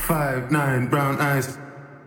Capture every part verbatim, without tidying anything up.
Five, nine, brown eyes.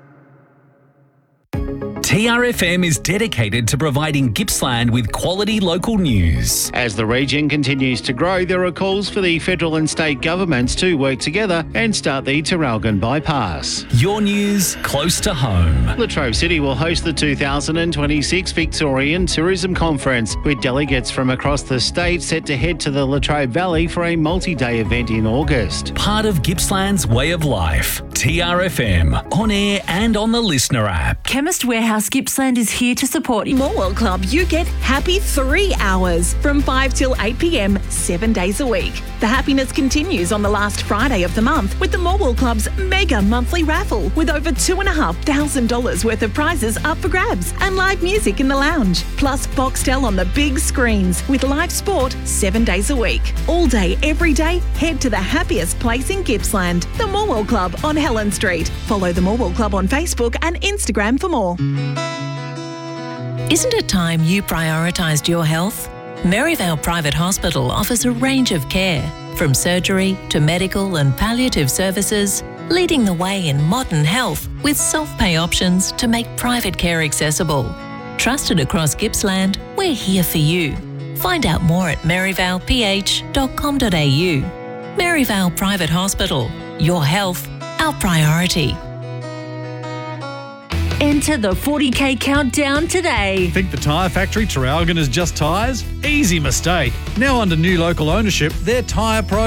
T R F M is dedicated to providing Gippsland with quality local news. As the region continues to grow, there are calls for the federal and state governments to work together and start the Traralgon bypass. Your news close to home. Latrobe City will host the two thousand twenty-six Victorian Tourism Conference, with delegates from across the state set to head to the Latrobe Valley for a multi-day event in August. Part of Gippsland's way of life. T R F M, on air and on the Listener app. Chemist Warehouse Gippsland is here to support you. Morwell Club, you get happy three hours from five till eight p.m, seven days a week. The happiness continues on the last Friday of the month with the Morwell Club's mega monthly raffle, with over two thousand five hundred dollars worth of prizes up for grabs and live music in the lounge. Plus Boxtel on the big screens with live sport seven days a week. All day, every day, head to the happiest place in Gippsland, the Morwell Club on Helen Street. Follow the Morwell Club on Facebook and Instagram for more. Isn't it time you prioritised your health? Maryvale Private Hospital offers a range of care, from surgery to medical and palliative services, leading the way in modern health with self-pay options to make private care accessible. Trusted across Gippsland, we're here for you. Find out more at maryvale p h dot com dot a u. Maryvale Private Hospital. Your health, our priority. Enter the forty K countdown today. Think the tyre factory Traralgon is just tyres? Easy mistake. Now under new local ownership, they're Tyre Pro